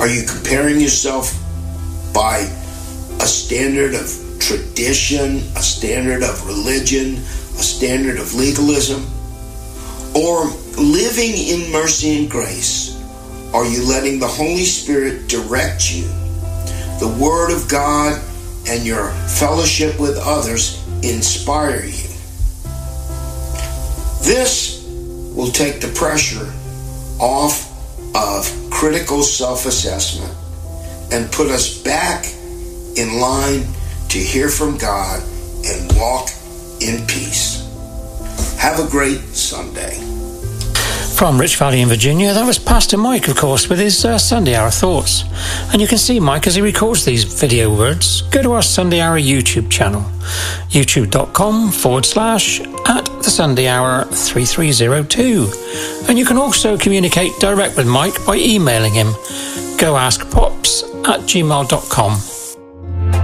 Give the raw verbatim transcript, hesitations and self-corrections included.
Are you comparing yourself by a standard of tradition, a standard of religion, a standard of legalism? Or living in mercy and grace, are you letting the Holy Spirit direct you? The Word of God and your fellowship with others inspire you. This will take the pressure off of critical self-assessment and put us back in line to hear from God and walk in peace. Have a great Sunday. From Rich Valley in Virginia, that was Pastor Mike, of course, with his uh, Sunday Hour thoughts. And you can see Mike as he records these video words. Go to our Sunday Hour YouTube channel, youtube.com forward slash at the Sunday Hour three three zero two. And you can also communicate direct with Mike by emailing him, goaskpops at gmail dot com.